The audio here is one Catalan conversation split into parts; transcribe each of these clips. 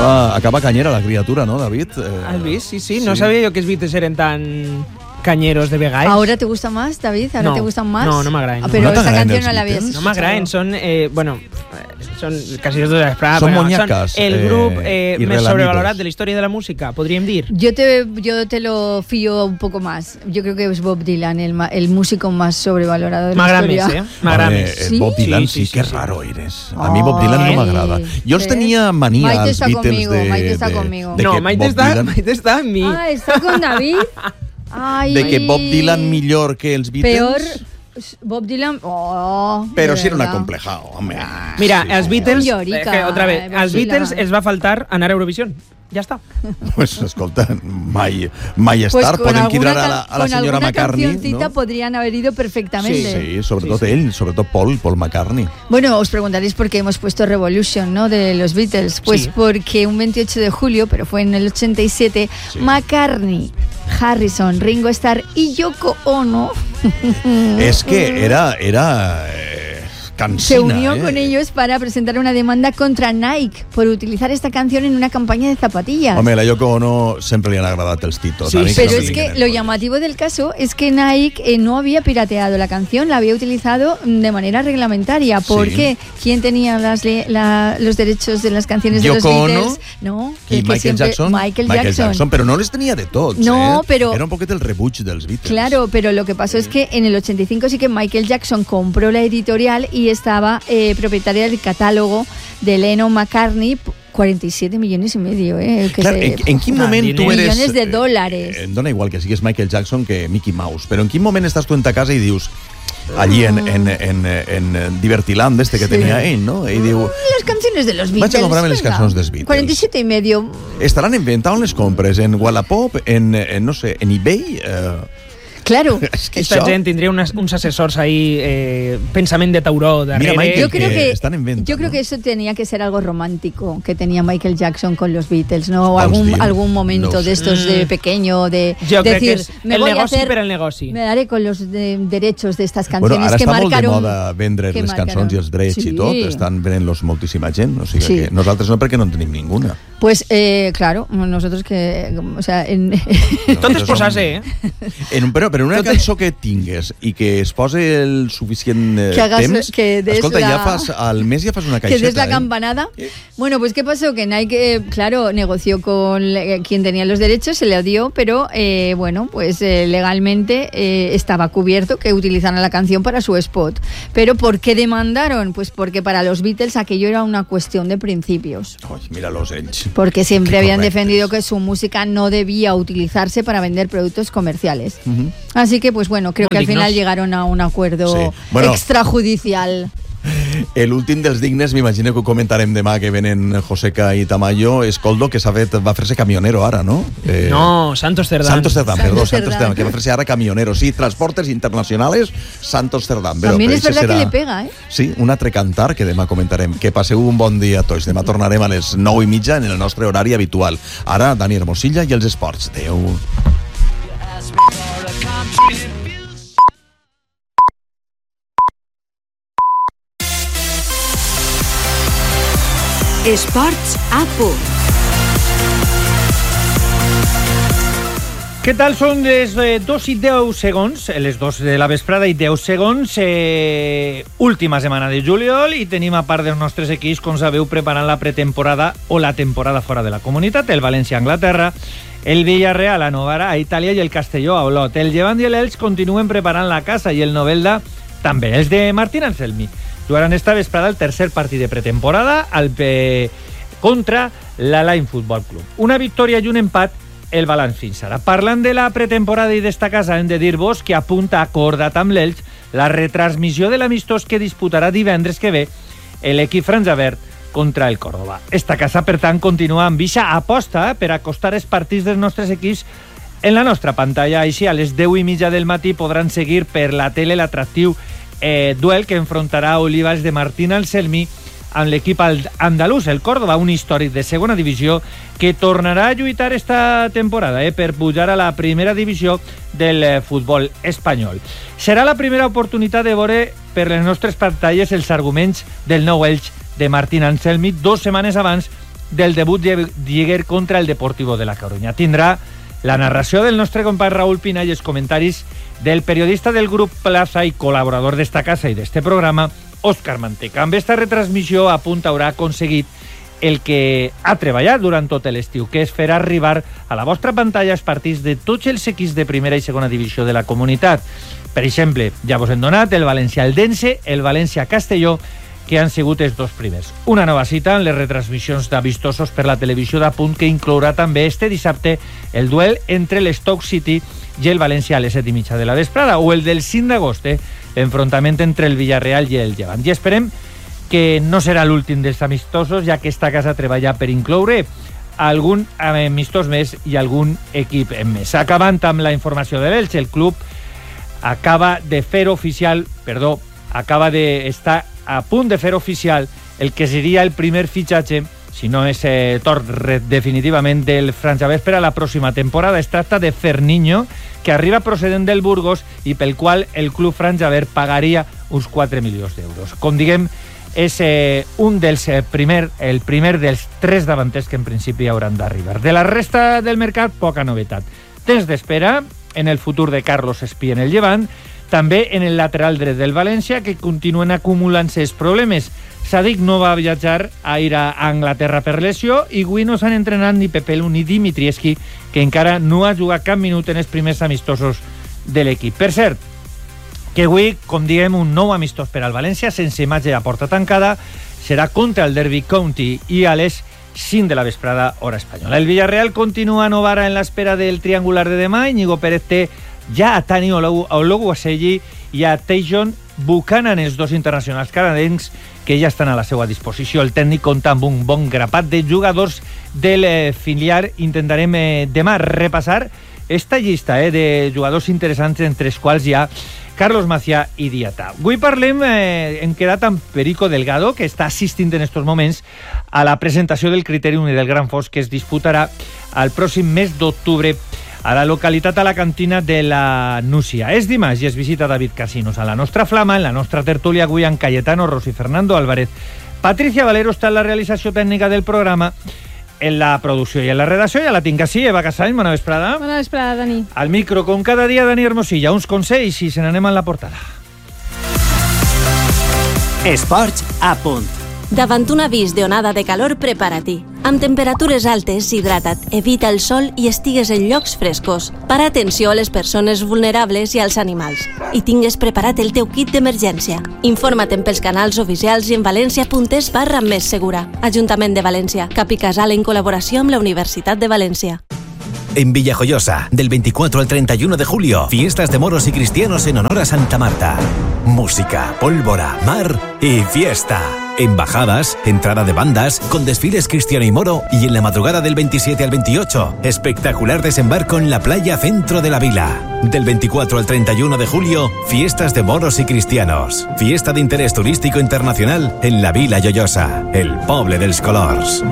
Acaba canyera la criatura, ¿no, David? ¿Has visto? Sí. No sabía yo que los Beatles eran tan cañeros de vegades. ¿Ahora te gusta más, David? ¿Ahora te gustan más? No me agraden. Pero ¿No esta canción els no la habías Beatles? No m'agraden, són quasi tots de l'esprada. Són monyacas, El grup y més relamidos. sobrevalorat de la història de la música, podríem dir. Yo te lo fío un poco más. Yo creo que es Bob Dylan, el músico más sobrevalorado de la M'agrada historia. més, M'agrada més. ¿Sí? Bob Dylan, sí, qué raro eres. A mí Bob Dylan no m'agrada. Jo els tenia mania Maite als está Beatles conmigo, Maite está conmigo. No, Maite està en mi. Ah, ¿está con David? Ay, de que Bob Dylan millor que els Beatles. Peor Bob Dylan. Oh, Però de si era un verdad. acomplejado, home. Mira, els Beatles, Llorica, otra vez, Bob als Beatles Dylan. els va faltar anar a Eurovisión. Ja està. Pues escolta, mai és Pues tard. con Podem alguna quidrar can- a la con senyora alguna McCartney, cancioncita ¿no? podrían haber ido perfectamente. Sí, sobretot ell, sobretot Paul McCartney. Bueno, os preguntaréis por qué hemos puesto Revolution, ¿no? De los Beatles. Pues Sí. porque un 28 de julio, pero fue en el 87, Sí. McCartney, Harrison, Ringo Starr y Yoko Ono És que era cansina. se unió con ellos para presentar una demanda contra Nike por utilizar esta canción en una campaña de zapatillas. Home, la Yoko Ono sempre li han agradat els titos. Sí, a mi Pero no es me que diguin lo el llamativo del caso es que Nike no había pirateado la canción, la había utilizado de manera reglamentaria. Porque ¿quién tenía los derechos de las canciones de los Yoko Beatles? Ono No, I Michael Jackson? Michael Jackson. Però no les tenia de tots, No, pero- Era un poquet el rebuig dels Beatles. Claro, pero lo que pasó es que en el 85 sí que Michael Jackson compró la editorial y estaba propietaria del catálogo de Lennon McCartney, 47 millones y medio. Que Clar, en quin moment tu eres... Millones de dólares. Em dona igual que siguis Michael Jackson que Mickey Mouse, però en quin moment estàs tu en ta casa i dius allí en Divertiland que Sí. tenia ell, no? I diu, Las canciones de los Beatles. Vaig a comprarme les venga. cançons dels Beatles. 47 y medio. estaran inventant les compres en Wallapop, no sé, en eBay... Claro. És que Esta això... gent tindria uns assessors ahí, pensament de tauró darrere. Mira, Michael, Yo creo que que están en venta, yo creo ¿no? que eso tenía que ser algo romántico que tenía Michael Jackson con los Beatles, ¿no? O Vols dir? algún momento No ho sé. de estos de pequeño, de Jo crec que decir, és me el voy a negoci hacer, per al negoci. me daré con los derechos de estas Bueno, canciones ara que està molt de marcaron. moda vendre que les cançons i els drets Sí. i tot, estan venent-los moltíssima gent, o sigui Sí. que nosaltres no, perquè no en tenim ninguna. Pues claro, nosotros que, o sea, Tot és posar-se, Però en una cançó que tingues i que es pose el suficient Que hagas- temps, que des escolta, la- al mes ja fas una que caixeta. des la campanada. Bueno, pues ¿qué pasó? Que Nike, claro, negoció con quien tenía los derechos, se le dio, pero bueno, pues legalmente estaba cubierto que utilizaran la canción para su spot. Pero ¿por qué demandaron? Pues porque para los Beatles aquello era una cuestión de principios. Ai, mira-los ells. Porque siempre Qué habían correctes. defendido que su música no debía utilizarse para vender productos comerciales. Así que, pues bueno, creo que al final llegaron a un acuerdo Sí. Bueno. extrajudicial. L'últim dels dignes, m'imagino que ho comentarem demà, que venen Joseca i Tamayo, és Coldo, que va fer-se camionero ara, no? No, Santos Cerdán. Santos Cerdán, Santos Santos Cerdán. Cerdán, que va fer-se ara camionero. Sí, transportes internacionales, Santos Cerdán. También es verdad que le pega, ¿eh? Sí, un altre cantar que demà comentarem. Que passeu un bon dia a tots. Demà tornarem a les 9:30 en el nostre horari habitual. Ara, Dani Hermosilla i els esports. Adéu. Esports a punt. Què tal? Són les 2 i 10 segons, les 2 de la vesprada i 10 segons, última setmana de juliol, i tenim a part dels nostres equips, com sabeu, preparant la pretemporada o la temporada fora de la comunitat, el València a Anglaterra, el Villarreal a Novara a Itàlia i el Castelló a Olot. El Llevant i l'Elx continuen preparant la casa i el Novelda també. Els de Martín Anselmi jugaran esta vesprada el tercer partit de pretemporada contra l'Alain Futbol Club. Una victòria i un empat, el balanç fins ara. Parlant de la pretemporada i d'esta casa, hem de dir-vos que apunta acordat amb l'Elx la retransmissió de l'amistós que disputarà divendres que ve l'equip franja verd contra el Córdoba. Esta casa, per tant, continua amb eixa aposta per acostar els partits dels nostres equips en la nostra pantalla. Així, a les 10:30 del matí podran seguir per la tele l'atractiu duel que enfrontarà Olivas de Martín Anselmi amb l'equip andalús, el Córdoba, un històric de segona divisió que tornarà a lluitar esta temporada per pujar a la primera divisió del futbol espanyol. Serà la primera oportunitat de veure per les nostres pantalles els arguments del nou Elx de Martín Anselmi 2 setmanes abans del debut de Dieguer contra el Deportivo de la Coruña. Tindrà la narració del nostre company Raúl Pina i els comentaris del periodista del grup Plaza i col·laborador d'esta casa i d'este programa, Òscar Manteca. Amb esta retransmissió a punt haurà aconseguit el que ha treballat durant tot l'estiu, que és fer arribar a la vostra pantalla els partits de tots els equips de primera i segona divisió de la comunitat. Per exemple, ja vos hem donat el València-Eldense, el València-Castelló, que han sigut els dos primers. Una nova cita en les retransmissions d'amistosos per la televisió d'Apunt, que inclourà també este dissabte el duel entre l'Stoke City i el València a les 7:30 de la vesprada, o el del 5 d'agost, l'enfrontament entre el Villarreal i el Llevant. I esperem que no serà l'últim dels amistosos, ja que esta casa treballa per incloure algun amistós més i algun equip més. Acabant amb la informació de l'Elche, el club acaba d'estar a punt de fer oficial el que seria el primer fitxatge, si no és tort definitivament, del Franjavet per a la pròxima temporada. Es tracta de Ferniño, que arriba procedent del Burgos i pel qual el club Franjavet pagaria uns 4 milions d'euros. Com diguem, és el primer dels 3 davanters que en principi hauran d'arribar. De la resta del mercat, poca novetat. Temps d'espera en el futur de Carlos Espí en el Llevant, també en el lateral dret del València, que continuen acumulant-se els problemes. Sadik no va viatjar a ir a Anglaterra per lesió i avui no s'han entrenat ni Pepelu ni Dimitrievski, que encara no ha jugat cap minut en els primers amistosos de l'equip. Per cert, que avui, com diem, un nou amistós per al València, sense imatge a porta tancada, serà contra el Derby County i a les 5 de la vesprada, hora espanyola. El Villarreal continua a Novara en l'espera del triangular de demà. Íñigo Pérez té ja a Tani Ologuaselli i a Tejon Buchanan, els dos internacionals canadencs que ja estan a la seva disposició. El tècnic compta amb un bon grapat de jugadors del filial. Intentarem demà repassar esta llista de jugadors interessants, entre els quals hi ha Carlos Macià i Diatà. Avui parlem, hem quedat amb Perico Delgado, que està assistint en estos moments a la presentació del Critèrium i del Gran Fos, que es disputarà el pròxim mes d'octubre a la localitat alacantina de la Núcia. És dimarts i es visita David Casinos a la nostra flama, en la nostra tertúlia avui amb Cayetano Ros i Fernando Álvarez. Patricia Valero està en la realització tècnica del programa, en la producció i en la redacció. Ja la tinc així, Eva Casany, bona vesprada. Bona vesprada, Dani. Al micro, com cada dia, Dani Hermosilla, uns consells i se n'anem a la portada. Esports a punt. Davant un avís d'onada de calor, prepara-t'hi. Amb temperatures altes, hidrata't, evita el sol i estigues en llocs frescos. Para atenció a les persones vulnerables i als animals. I tingues preparat el teu kit d'emergència. Informa't pels canals oficials i en valencia.es/més segura. Ajuntament de València. Cap i Casal en col·laboració amb la Universitat de València. En Villajoyosa, del 24 al 31 de julio, fiestas de moros y cristianos en honor a Santa Marta. Música, pólvora, mar y fiesta. Embajadas, entrada de bandas, con desfiles cristiano y moro, y en la madrugada del 27 al 28, espectacular desembarco en la playa centro de la vila. Del 24 al 31 de julio, fiestas de moros y cristianos. Fiesta de interés turístico internacional en la Vila Joiosa, el poble dels colors.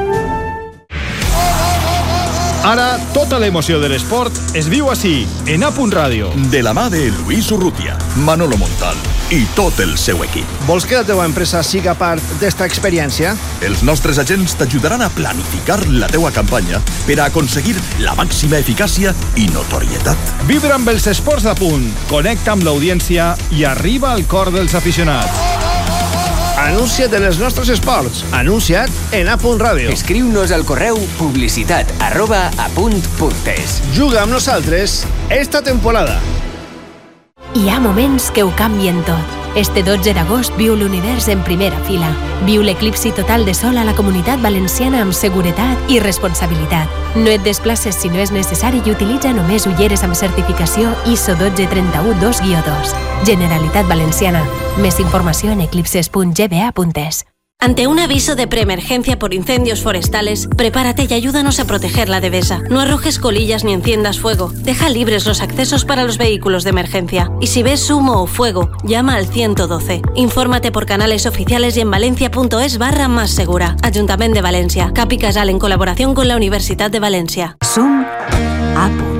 Ara, tota l'emoció de l'esport es viu així, en A.Punt Ràdio. De la mà de Luis Urrutia, Manolo Montal i tot el seu equip. Vols que la teva empresa siga part d'esta experiència? Els nostres agents t'ajudaran a planificar la teua campanya per a aconseguir la màxima eficàcia i notorietat. Vibra amb els esports d'Apunt, connecta amb l'audiència i arriba al cor dels aficionats. Anuncia't en els nostres esports. Anuncia't en A.Punt Ràdio. Escriu-nos al correu publicitat@apunt.es. Juga amb nosaltres esta temporada. Hi ha moments que ho canvien tot. Este 12 d'agost viu l'univers en primera fila. Viu l'eclipsi total de sol a la Comunitat Valenciana amb seguretat i responsabilitat. No et desplaces si no és necessari i utilitza només ulleres amb certificació ISO 12312-2. Generalitat Valenciana. Més informació en eclipses.gba.es. Ante un aviso de preemergencia por incendios forestales, prepárate y ayúdanos a proteger la devesa. No arrojes colillas ni enciendas fuego. Deja libres los accesos para los vehículos de emergencia. Y si ves humo o fuego, llama al 112. Infórmate por canales oficiales y en valencia.es/más segura. Ayuntament de València. Cap i Casal en colaboración con la Universitat de València. Som a punt.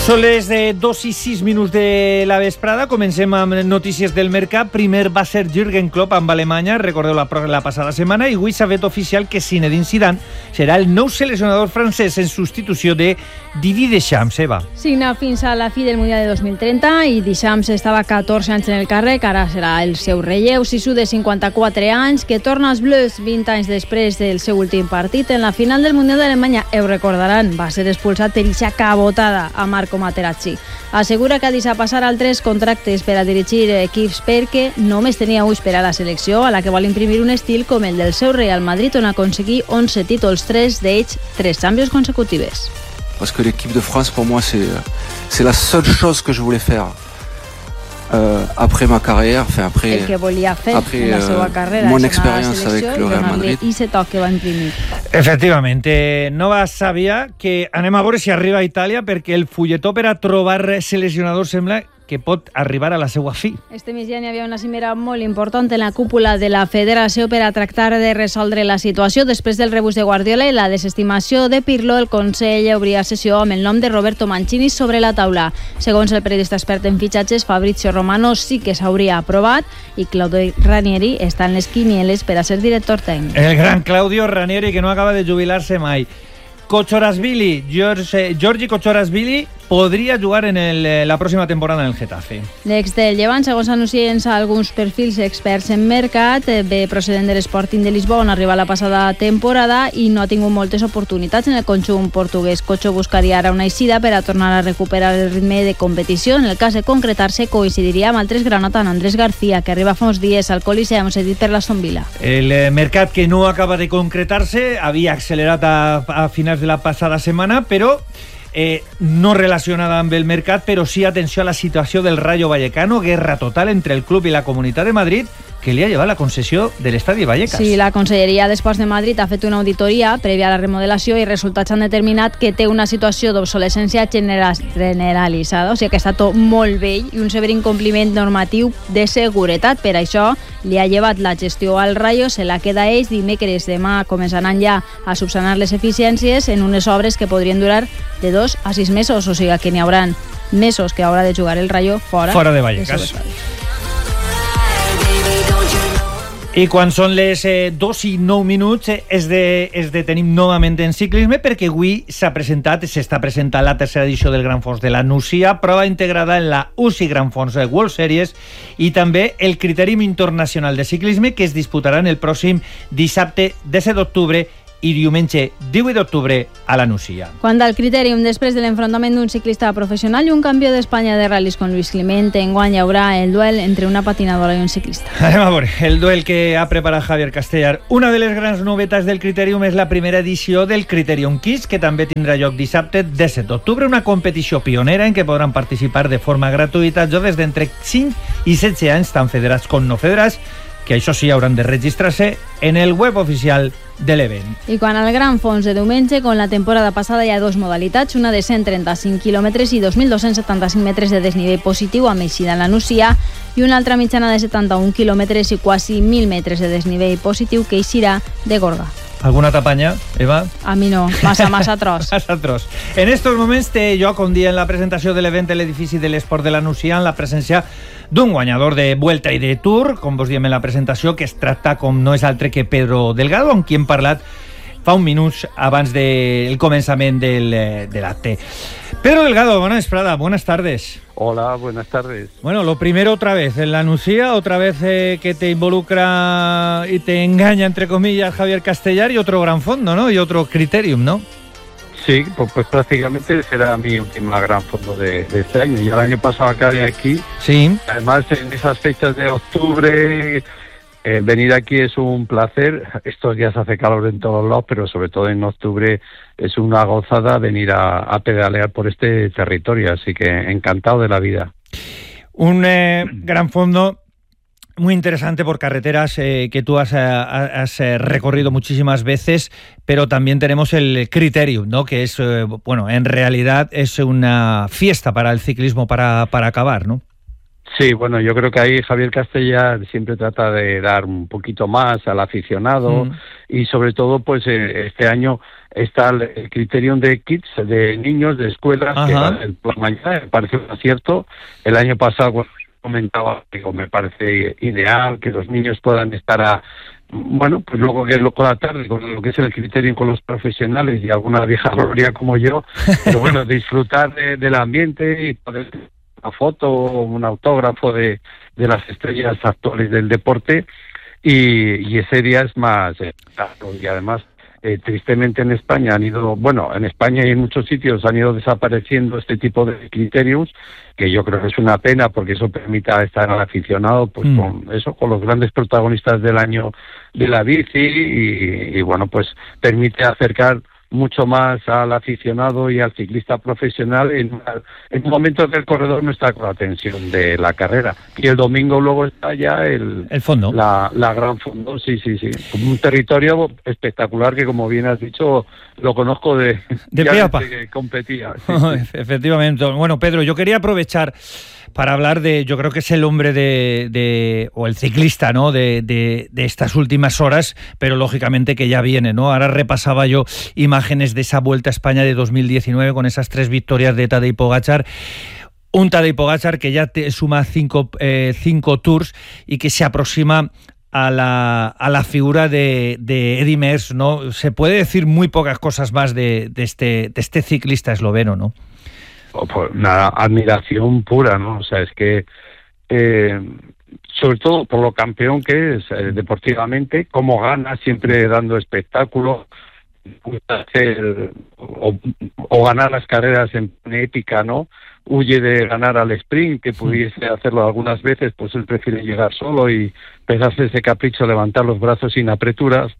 Són les 2:06 de la vesprada. Comencem amb notícies del mercat. Primer va ser Jürgen Klopp amb Alemanya, recordeu la passada setmana, i avui s'ha fet oficial que Zinedine Zidane serà el nou seleccionador francès en substitució de Didier Deschamps. Eva. Signa fins a la fi del Mundial de 2030 i Deschamps estava 14 anys en el càrrec, ara serà el seu relleu. Sisú de 54 anys, que torna als Bleus 20 anys després del seu últim partit. En la final del Mundial d'Alemanya, ho recordaran, va ser expulsat per ixa cabotada a Marco Materazzi. Assegura que ha deixat passar altres contractes per a dirigir equips perquè només tenia ulls per a la selecció, a la que vol imprimir un estil com el del seu Real Madrid, on aconseguí 11 títols, 3 d'ells 3 Champions consecutives. Parce que l'équipe de France, pour moi, c'est la seule chose que je voulais faire après ma carrière, enfin après, el que volia fer en la seva carrera, mon expérience avec le Real Madrid. I se toc que va imprimir. Efectivament, Nova sabia que anem a veure si arriba a Itàlia, perquè el fulletó per a trobar seleccionadors sembla que pot arribar a la seva fi. Este migdia hi havia una cimera molt important en la cúpula de la federació per a tractar de resoldre la situació. Després del rebuig de Guardiola i la desestimació de Pirlo, el Consell obria sessió amb el nom de Roberto Mancini sobre la taula. Segons el periodista expert en fitxatges, Fabrizio Romano, sí que s'hauria aprovat i Claudio Ranieri està en les quinieles per a ser director tècnic. El gran Claudio Ranieri, que no acaba de jubilar-se mai. Giorgi Kochorashvili podria jugar en la pròxima temporada en el Getafe. L'ex del Llevant, segons anuncien alguns perfils experts en mercat, ve procedent de l'Sporting de Lisboa, on arriba la passada temporada i no ha tingut moltes oportunitats en el conjunt portuguès. Cocho buscaria ara una eixida per a tornar a recuperar el ritme de competició. En el cas de concretar-se, coincidiria amb altres granota, Andrés García, que arriba fa uns dies al Coliseum cedit per l'Aston Villa. El mercat que no acaba de concretar-se havia accelerat a finals de la passada setmana, però no relacionada amb el mercat, però sí atenció a la situació del Rayo Vallecano, guerra total entre el club i la Comunitat de Madrid, que li ha llevat la concessió de l'estadi Vallecas. Sí, la Conselleria d'Esports de Madrid ha fet una auditoria prèvia a la remodelació i resultats han determinat que té una situació d'obsolescència generalitzada, o sigui que està tot molt vell i un sever incompliment normatiu de seguretat. Per això li ha llevat la gestió al Rayo, se la queda ells. Dimecres demà començaran ja a subsanar les eficiències en unes obres que podrien durar de 2 a 6 mesos, o sigui que n'hi hauran mesos que haurà de jugar el Rayo fora de Vallecas. I quan són les 2:09 és de tenir novament en ciclisme, perquè avui s'està presentant la tercera edició del Gran Fons de la Nucia, prova integrada en la UCI Gran Fons World Series, i també el Critèrium Internacional de Ciclisme, que es disputaran el pròxim dissabte 17 d'octubre i diumenge 18 d'octubre a la Nucia. Quant al Critèrium, després de l'enfrontament d'un ciclista professional i un campió d'Espanya de ral·lis con Luis Clement, enguany hi haurà el duel entre una patinadora i un ciclista. Anem a veure el duel que ha preparat Javier Castellar. Una de les grans novetats del Critèrium és la primera edició del Critèrium Kids, que també tindrà lloc dissabte 17 d'octubre, una competició pionera en què podran participar de forma gratuïta joves d'entre 5 i 16 anys, tant federats com no federats, que això sí hauran de registrar-se en el web oficial de l'event. I quan al Gran Fons de diumenge, com la temporada passada, hi ha dues modalitats, una de 135 quilòmetres i 2.275 metres de desnivell positiu amb eixida en la Nucia, i una altra mitjana de 71 quilòmetres i quasi 1.000 metres de desnivell positiu que eixirà de Gorga. Alguna t'apanya, Eva? A mi no, massa tros. Massa tros. En estos moments té lloc un dia en la presentació de l'event de l'edifici de l'Esport de la Nucia, en la presència d'un guanyador de Vuelta i de Tour, com vos diem en la presentació, que es tracta com no és altre que Pedro Delgado, amb qui hem parlat fa un minuts abans del començament de l'acte. Pedro Delgado, buena vesprada, buenas tardes. Hola, buenas tardes. Bueno, lo primero otra vez, en la Nucia, otra vez que te involucra y te engaña, entre comillas, Javier Castellar, y otro gran fondo, ¿no? Y otro Critèrium, ¿no? Sí, pues prácticamente será mi última gran fondo de este año. Ya el año pasado acabé aquí. Sí. Además, en esas fechas de octubre, venir aquí es un placer. Estos días hace calor en todos lados, pero sobre todo en octubre es una gozada venir a pedalear por este territorio. Así que encantado de la vida. Un gran fondo muy interesante por carreteras que tú has recorrido muchísimas veces, pero también tenemos el Critèrium, ¿no? Que es, bueno, en realidad es una fiesta para el ciclismo para acabar, ¿no? Sí, bueno, yo creo que ahí Javier Castella siempre trata de dar un poquito más al aficionado y sobre todo, pues este año está el criterium de kids, de niños, de escuelas, que va por la mañana, me parece un acierto. El año pasado, bueno, comentaba, digo, me parece ideal que los niños puedan estar bueno, pues luego que es por la tarde, con lo que es el criterio con los profesionales y alguna vieja gloria como yo, pero bueno, disfrutar del ambiente y poder una foto o un autógrafo de las estrellas actuales del deporte y ese día es más claro, y además tristemente en España en España y en muchos sitios han ido desapareciendo este tipo de criterios, que yo creo que es una pena porque eso permite estar al aficionado pues con los grandes protagonistas del año de la bici y bueno, pues permite acercar mucho más al aficionado y al ciclista profesional en un momento que el corredor no está con la tensión de la carrera. Y el domingo luego está ya el fondo. La gran fondo, sí. Un territorio espectacular que, como bien has dicho, lo conozco de que competía. Sí. Efectivamente. Bueno, Pedro, yo quería aprovechar para hablar yo creo que es el hombre o el ciclista, ¿no? de estas últimas horas, pero lógicamente que ya viene, ¿no? Ahora repasaba yo imágenes de esa Vuelta a España de 2019 con esas 3 victorias de Tadej Pogačar. Un Tadej Pogačar que ya suma 5 tours y que se aproxima a la figura de Eddy Merckx, ¿no? Se puede decir muy pocas cosas más de este ciclista esloveno, ¿no? Pues nada, admiración pura, ¿no? O sea, es que sobre todo por lo campeón que es deportivamente, cómo gana, siempre dando espectáculo, hacer o ganar las carreras en épica, ¿no? Huye de ganar al sprint, que pudiese hacerlo algunas veces, pues él prefiere llegar solo y pegarse ese capricho, levantar los brazos sin apreturas.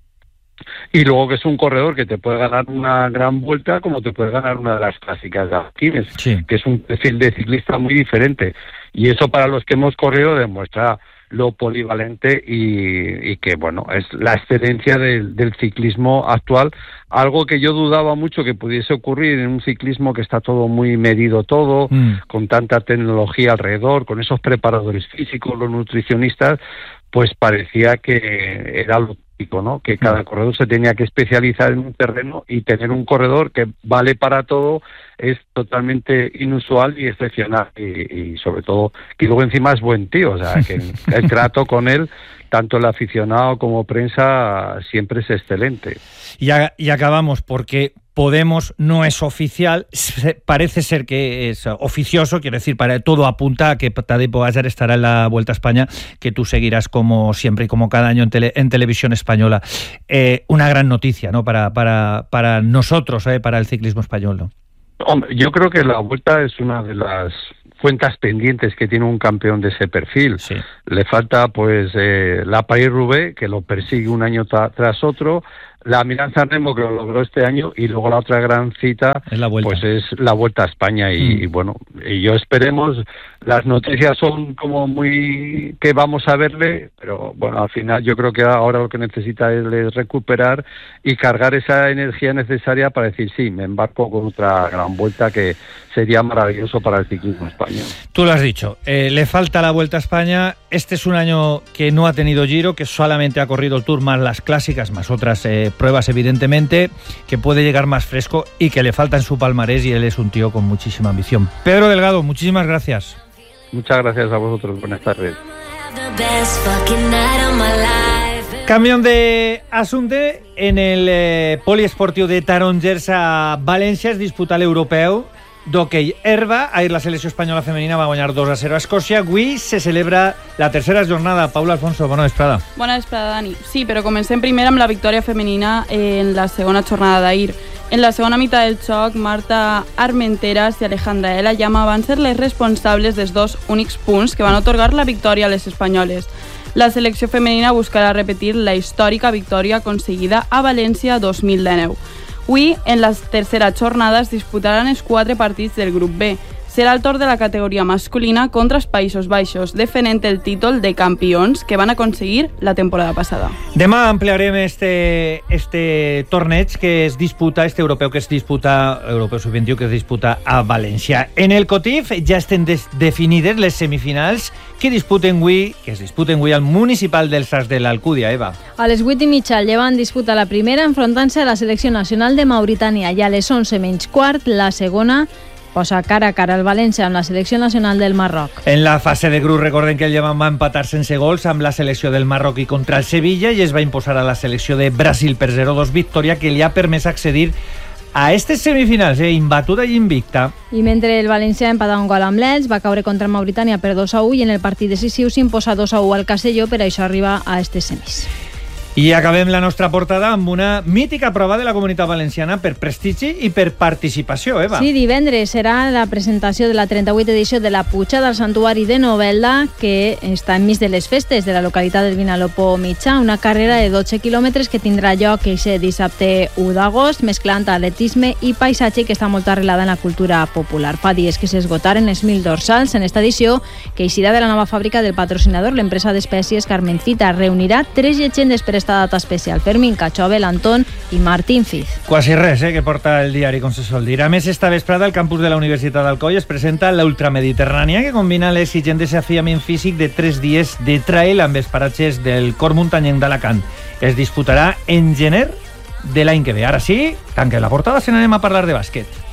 Y luego que es un corredor que te puede ganar una gran vuelta como te puede ganar una de las clásicas de Alpines, que es un perfil de ciclista muy diferente. Y eso para los que hemos corrido demuestra lo polivalente y que, bueno, es la excelencia del ciclismo actual, algo que yo dudaba mucho que pudiese ocurrir en un ciclismo que está todo muy medido todo, con tanta tecnología alrededor, con esos preparadores físicos, los nutricionistas, pues parecía que era lo típico, ¿no? Que cada corredor se tenía que especializar en un terreno y tener un corredor que vale para todo es totalmente inusual y excepcional y sobre todo que luego encima es buen tío, o sea, que el trato con él, tanto el aficionado como prensa, siempre es excelente. Y acabamos porque Podemos no es oficial, parece ser que es oficioso, quiero decir, para todo apunta a que Tadej Pogačar estará en la Vuelta a España, que tú seguirás como siempre y como cada año en televisión española. Una gran noticia, ¿no? Para nosotros, para el ciclismo español, ¿no? Hombre, yo creo que la Vuelta es una de las cuentas pendientes que tiene un campeón de ese perfil. Sí. Le falta pues la París-Roubaix, que lo persigue un año tras otro, la Milán-San Remo, que lo logró este año, y luego la otra gran cita es pues es la Vuelta a España y bueno, y yo esperemos, las noticias son como muy que vamos a verle, pero bueno, al final yo creo que ahora lo que necesita es recuperar y cargar esa energía necesaria para decir sí, me embarco con otra gran vuelta que sería maravilloso para el ciclismo español. Tú lo has dicho, le falta la Vuelta a España. Este es un año que no ha tenido Giro, que solamente ha corrido el Tour más las clásicas, más otras pruebas evidentemente, que puede llegar más fresco y que le falta en su palmarés, y él es un tío con muchísima ambición. Pedro Delgado, muchísimas gracias. Muchas gracias a vosotros, buenas tardes. Cambio de assumpte, en el poliesportiu de Tarongers a València es disputa l'europeu d'hoquei herba. Ahir la selecció espanyola femenina va guanyar 2-0 a Escòcia. Avui se celebra la tercera jornada. Paula Alfonso, bona vesprada. Bona vesprada, Dani. Sí, però comencem primer amb la victòria femenina en la segona jornada d'ahir. En la segona meitat del xoc, Marta Armenteras i Alejandra Ela Llama van ser les responsables dels dos únics punts que van otorgar la victòria a les espanyoles. La selecció femenina buscarà repetir la històrica victòria aconseguida a València 2019. Avui, en la tercera jornada, es disputaran els 4 partits del grup B. Serà el torn de la categoria masculina contra els Països Baixos, defendent el títol de campions que van aconseguir la temporada passada. Demà ampliarem este torneig que es disputa, este europeu que es disputa, europeu sub-21 que es disputa a València. En el COTIF ja estan definides les semifinals que es disputen avui al municipal del Sars de l'Alcúdia, Eva. A les 8:30 el Llevant disputa la primera enfrontant-se a la selecció nacional de Mauritània i a les 11:15 la segona posa cara a cara al València amb la selecció nacional del Marroc. En la fase de grup recordem que el Llevant va empatar sense gols amb la selecció del Marroc i contra el Sevilla i es va imposar a la selecció de Brasil per 0-2, victòria que li ha permès accedir a aquestes semifinals, imbatuda i invicta. I mentre el València empata un gol amb l'Elx, va caure contra Mauritània per 2-1 i en el partit decisiu s'imposa 2-1 al Castelló, per això arriba a estes semis. I acabem la nostra portada amb una mítica prova de la Comunitat Valenciana per prestigi i per participació, Eva. Sí, divendres serà la presentació de la 38 edició de la Pujada al Santuari de Novelda, que està enmig de les festes de la localitat del Vinalopó Mitjà, una carrera de 12 quilòmetres que tindrà lloc aquest dissabte 1 d'agost, mesclant atletisme i paisatge, que està molt arrelada en la cultura popular. Fa dies que s'esgotaren els 1.000 dorsals en esta edició, que eixirà de la nova fàbrica del patrocinador, l'empresa d'espècies Carmencita. Reunirà 3 llegendes per esta data especial: Fermín Cachovel, Antón i Martín Fiz. Quasi res, que porta el diari, com se sol dir. A més, esta vesprada al campus de la Universitat d'Alcoi es presenta la Ultramediterrània, que combina l'exigent desafiament físic de 3 dies de trail amb els paratges del cor muntanyenc d'Alacant. Es disputarà en gener de l'any que ve. Ara sí, tanque la portada, se n'anem a parlar de bàsquet.